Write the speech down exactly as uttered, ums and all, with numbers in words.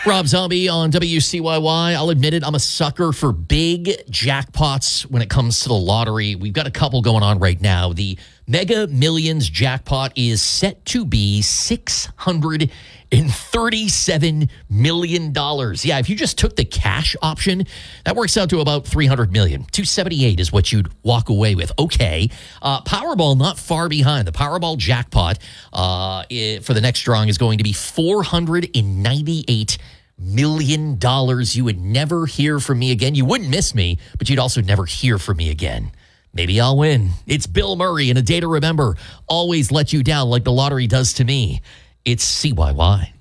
Rob Zombie on W C Y Y. I'll admit it, I'm a sucker for big jackpots when it comes to the lottery. We've got a couple going on right now. The Mega Millions jackpot is set to be six hundred thirty-seven million dollars. Yeah, if you just took the cash option, that works out to about three hundred million dollars. two seventy-eight is what you'd walk away with. Okay. Uh, Powerball not far behind. The Powerball jackpot uh, i- for the next drawing is going to be four hundred ninety-eight million dollars. You would never hear from me again. You wouldn't miss me, but you'd also never hear from me again. Maybe I'll win. It's Bill Murray, and a day to remember. Always let you down like the lottery does to me. It's C Y Y.